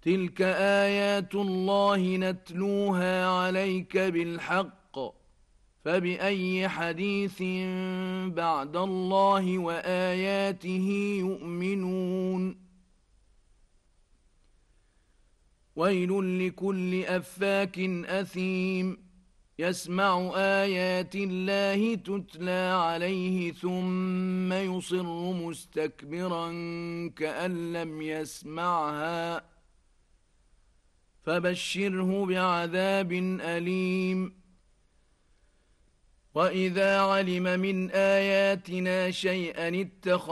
تلك آيات الله نتلوها عليك بالحق فبأي حديث بعد الله وآياته يؤمنون ويل لكل أفاك أثيم يسمع آيات الله تتلى عليه ثم يصر مستكبرا كأن لم يسمعها فبشره بعذاب أليم وإذا علم من آياتنا شيئا اتخذ